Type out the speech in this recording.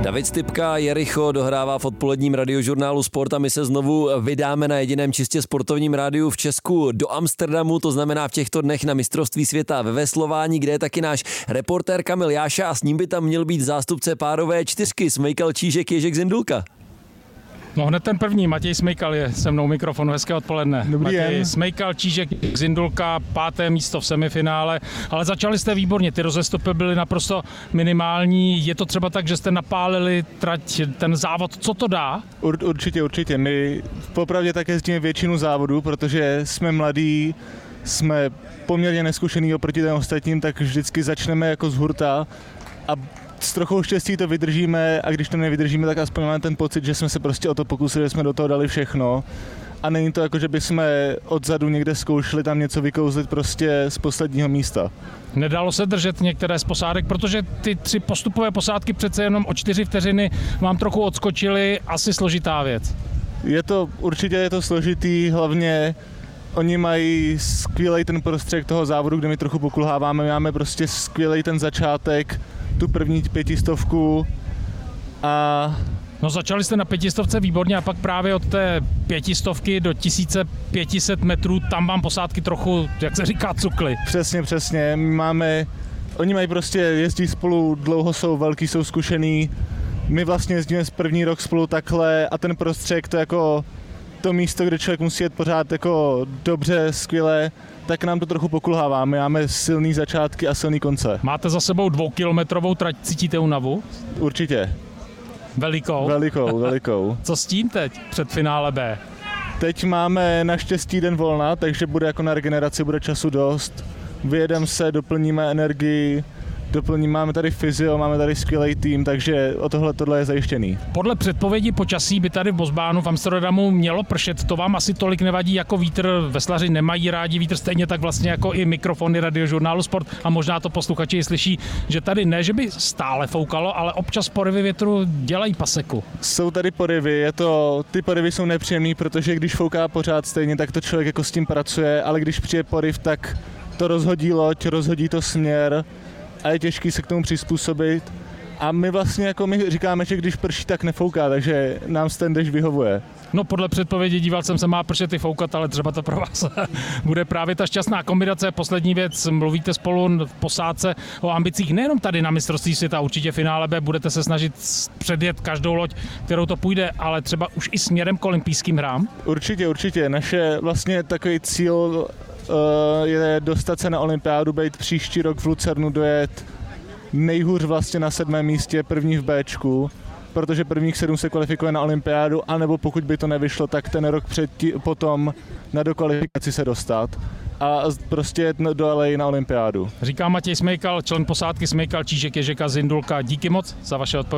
David Stypka, Jericho dohrává v odpoledním radiožurnálu Sport a my se znovu vydáme na jediném čistě sportovním rádiu v Česku do Amsterdamu, to znamená v těchto dnech na mistrovství světa ve veslování, kde je taky náš reportér Kamil Jáša a s ním by tam měl být zástupce párové čtyřky Smejkal Čížek, Ježek Zindulka. No hned ten první, Matěj Smejkal je se mnou mikrofonu, hezké odpoledne. Dobrý Matěj den. Smejkal, Čížek, Zindulka, 5. místo v semifinále, ale začali jste výborně, ty rozestupy byly naprosto minimální, je to třeba tak, že jste napálili trať, ten závod, co to dá? Určitě, my popravdě také jezdíme většinu závodů, protože jsme mladí, jsme poměrně neskušený oproti těm ostatním, tak vždycky začneme jako z hurta a s trochou štěstí to vydržíme a když to nevydržíme, tak aspoň máme ten pocit, že jsme se prostě o to pokusili, že jsme do toho dali všechno. A není to jako, že bychom odzadu někde zkoušeli tam něco vykouzlit prostě z posledního místa. Nedalo se držet některé z posádek, protože ty 3 postupové posádky přece jenom o 4 vteřiny vám trochu odskočily, asi složitá věc. Určitě je to složitý, hlavně oni mají skvělej ten prostředek toho závodu, kde my trochu pokulháváme, my máme prostě skvělej ten začátek, tu první 500 a... No začali jste na 500 výborně a pak právě od té 500 do 1500 metrů, tam vám posádky trochu, jak se říká, cukly. Přesně, oni mají prostě, jezdí spolu, dlouho jsou velký, jsou zkušený, my vlastně jezdíme z první rok spolu takhle a ten prostředek to jako to místo, kde člověk musí jet pořád jako dobře, skvěle, tak nám to trochu pokulhává. My máme silný začátky a silný konce. Máte za sebou 2kilometrovou trať, cítíte únavu? Určitě. Velikou. Co s tím teď před finále B? Teď máme naštěstí den volna, takže bude jako na regeneraci, bude času dost. Vyjedeme se, doplníme energii, máme tady fyzio, máme tady skvělý tým, takže o tohle je zajištěný. Podle předpovědi počasí by tady v Bosbánu v Amsterdamu mělo pršet, to vám asi tolik nevadí jako vítr, veslaři nemají rádi vítr, stejně tak vlastně jako i mikrofony radiožurnálu Sport a možná to posluchači i slyší, že tady ne, že by stále foukalo, ale občas porivy větru dělají paseku. Jsou tady porivy, ty porivy jsou nepříjemný, protože když fouká pořád stejně, tak to člověk jako s tím pracuje, ale když přijde poriv, tak to rozhodí loď, rozhodí to směr a je těžký se k tomu přizpůsobit. A my vlastně jako my říkáme, že když prší, tak nefouká, takže nám ten déšť vyhovuje. No podle předpovědi díval jsem se, má pršet i foukat, ale třeba to pro vás bude právě ta šťastná kombinace. Poslední věc, mluvíte spolu v posádce o ambicích nejenom tady na mistrovství světa, určitě finále B, budete se snažit předjet každou loď, kterou to půjde, ale třeba už i směrem k olympijským hrám? Určitě. Naše vlastně takový cíl je dostat se na olympiádu, být příští rok v Lucernu, dojet nejhůř vlastně na 7. místě, první v Bčku, protože prvních 7 se kvalifikuje na olympiádu, anebo pokud by to nevyšlo, tak ten rok potom na dokvalifikaci se dostat a prostě jet do LA na olympiádu. Říká Matěj Smejkal, člen posádky Smejkal, Čížek, Ježek a Zindulka. Díky moc za vaše odpovědi.